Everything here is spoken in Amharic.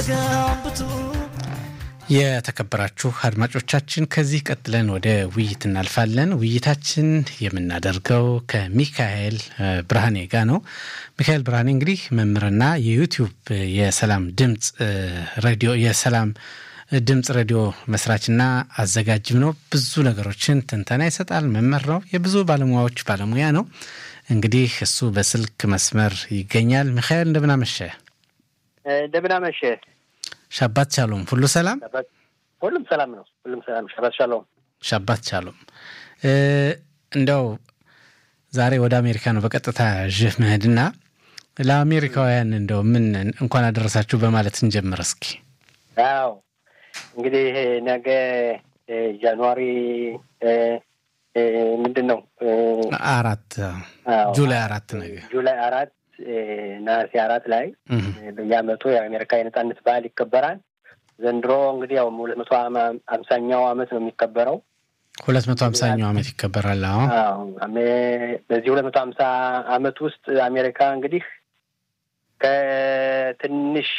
የተከበራችሁ አድማጮቻችን ከዚህ ቀጥለን ወደ ውይይት እናልፋለን። ውይይታችን የምናደርገው ከሚካኤል ብርሃኔ ጋር ነው። ሚካኤል ብርሃኔ እንግዲህ መምህርና የዩቲዩብ የሰላም ድምጽ ሬዲዮ የሰላም ድምጽ ሬዲዮ መስራችና አዘጋጅም ነው። ብዙ ነገሮችን ትንተና ይሰጣል። መምህር ነው። የብዙ ባለሙያዎች ባለሙያ ነው። እንግዲህ እሱ በስልክ መስመር ይገኛል። ሚካኤል እንደምን አመሸህ? እንደምን አመሸህ? ሻባት ቻሎም ሁሉ ሰላም? ሁሉም ሰላም ነው። ሁሉም ሰላም። ሻባት ቻሎም። ሻባት ቻሎም። እንደው ዛሬ ወደ አሜሪካ ነው በቀጥታ ጅህ መሄድና ለአሜሪካውያን እንደው ምን እንኳን አደረሳችሁ በማለት እንጀምር እስኪ። አዎ እንግዲህ ነገ ጃንዋሪ ምንድነው 4 ጁላይ 4 ነገ ጁላይ 4 ነሐሴ 4 ላይ በየዓመቱ የአሜሪካ የነጻነት በዓል ይከበራል። ዘንድሮ እንግዲህ ያው 250ኛው ዓመት ነው የሚከበረው። 250ኛው ዓመት ይከበራል። አዎ በዚህ 250 ዓመት ውስጥ አሜሪካ እንግዲህ ከትንሽ